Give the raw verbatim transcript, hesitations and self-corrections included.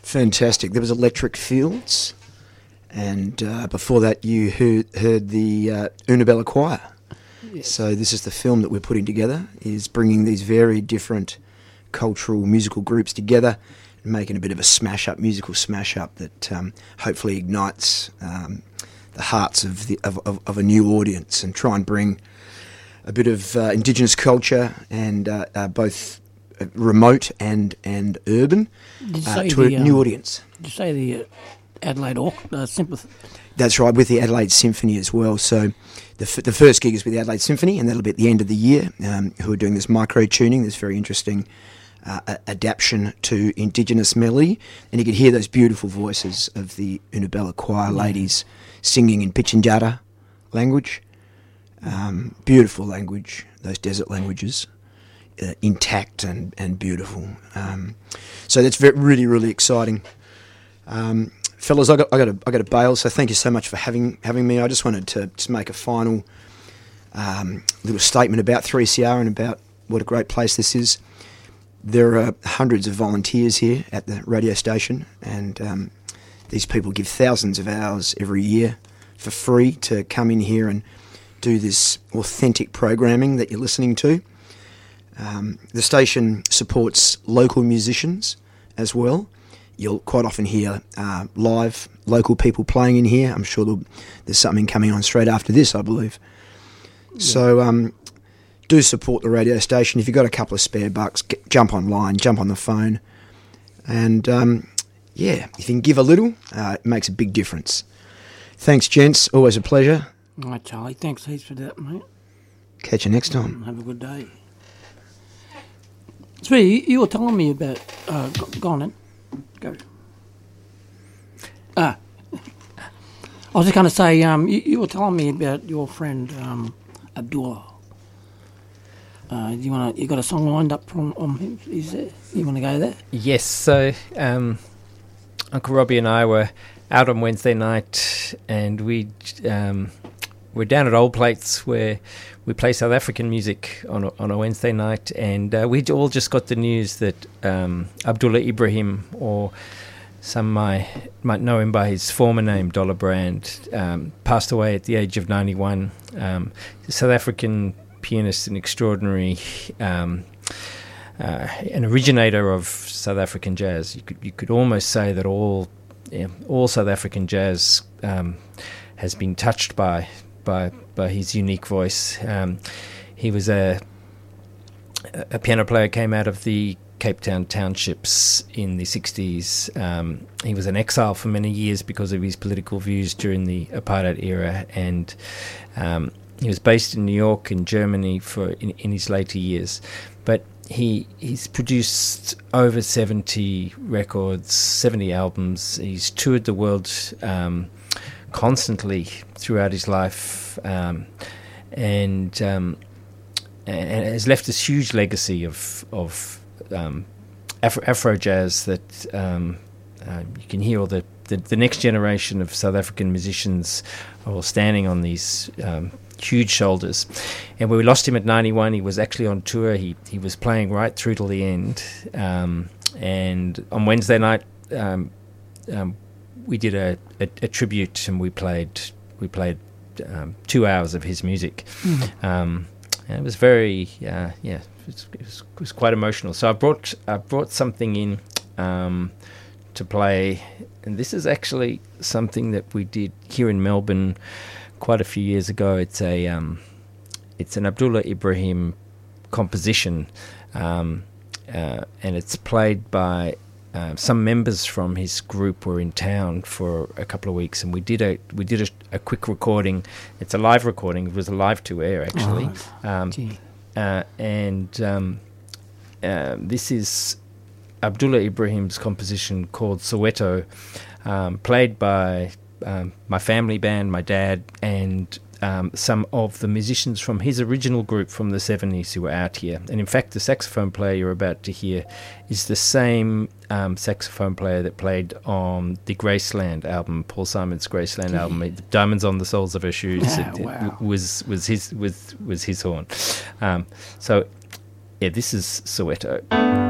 Fantastic. There was Electric Fields, and uh, before that you heard, heard the uh, Unabella Choir. Yes. So this is the film that we're putting together, is bringing these very different cultural musical groups together and making a bit of a smash-up, musical smash-up that um, hopefully ignites um, the hearts of, the, of, of, of a new audience and try and bring a bit of uh, Indigenous culture and uh, uh, both remote and, and urban uh, to the, a new um, audience. Did you say the uh, Adelaide Orc, uh, Sympath- That's right, with the Adelaide Symphony as well. So the f- the first gig is with the Adelaide Symphony, and that'll be at the end of the year, um, who are doing this micro-tuning, this very interesting uh, a- adaptation to Indigenous melody. And you can hear those beautiful voices of the Unabella Choir ladies singing in Pitjantjatjara language. Um, beautiful language, those desert languages. Uh, intact and, and beautiful. Um, so that's very, really, really exciting. Um, fellas, I got I got a, I got a bail, so thank you so much for having having me. I just wanted to just make a final um, little statement about three C R and about what a great place this is. There are hundreds of volunteers here at the radio station, and um, these people give thousands of hours every year for free to come in here and do this authentic programming that you're listening to. Um, the station supports local musicians as well. You'll quite often hear uh, live local people playing in here. I'm sure there's something coming on straight after this, I believe. Yeah. So um, do support the radio station. If you've got a couple of spare bucks, get, jump online, jump on the phone. And um, yeah, if you can give a little, uh, it makes a big difference. Thanks, gents. Always a pleasure. All right, Charlie. Thanks heaps for that, mate. Catch you next time. Have a good day. Sweetie, you were telling me about... Uh, go, go on then. Go. Ah. I was just going to say, um, you, you were telling me about your friend, um, Abdullah. Uh, you want to? You got a song lined up from on him? Is there? You want to go there? Yes. So, um, Uncle Robbie and I were out on Wednesday night, and we um, we're down at Old Plates where we play South African music on a, on a Wednesday night, and uh, we all just got the news that um, Abdullah Ibrahim, or some might, might know him by his former name, Dollar Brand, um, passed away at the age of ninety-one. Um, South African pianist and extraordinary, um, uh, an originator of South African jazz. You could you could almost say that all yeah, all South African jazz um, has been touched by by by his unique voice. Um, he was a a piano player, came out of the Cape Town townships in the sixties. Um, he was in exile for many years because of his political views during the apartheid era, and um, he was based in New York and Germany for in, in his later years. But he he's produced over seventy records, seventy albums. He's toured the world um, constantly throughout his life, um, and um, and has left this huge legacy of of um, Afro, Afro jazz that um, uh, you can hear all the, the the next generation of South African musicians are all standing on these um, huge shoulders. And when we lost him at ninety-one, he was actually on tour. He he was playing right through till the end. Um, and on Wednesday night, um, um, we did a, a, a tribute, and we played we played um, two hours of his music. Mm. Um, and it was very uh, yeah, it was, it, was, it was quite emotional. So I brought I brought something in um, to play, and this is actually something that we did here in Melbourne quite a few years ago. It's a um, it's an Abdullah Ibrahim composition, um, uh, and it's played by uh, some members from his group were in town for a couple of weeks, and we did a we did a, a quick recording. It's a live recording. It was a live to air actually, oh, um, uh, and um, uh, this is Abdullah Ibrahim's composition called Soweto, um, played by Um, my family band, my dad, and um, some of the musicians from his original group from the seventies who were out here. And in fact, the saxophone player you're about to hear is the same um, saxophone player that played on the Graceland album, Paul Simon's Graceland yeah. album, Diamonds on the Soles of Her Shoes. Yeah, it, it wow. was was his was was his horn. Um, so yeah, this is Soweto.